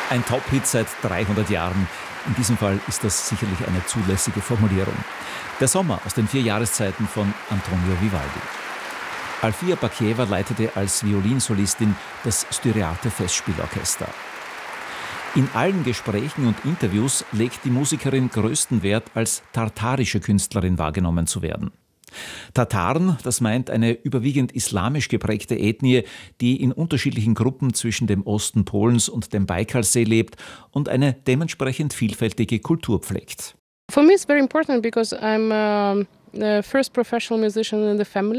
Ein Top-Hit seit 300 Jahren. In diesem Fall ist das sicherlich eine zulässige Formulierung. Der Sommer aus den 4 Jahreszeiten von Antonio Vivaldi. Alfia Bakieva leitete als Violinsolistin das Styriate Festspielorchester. In allen Gesprächen und Interviews legt die Musikerin größten Wert, als tartarische Künstlerin wahrgenommen zu werden. Tataren, das meint eine überwiegend islamisch geprägte Ethnie, die in unterschiedlichen Gruppen zwischen dem Osten Polens und dem Baikalsee lebt und eine dementsprechend vielfältige Kultur pflegt. For me it's very important because I'm the first professional musician in the family.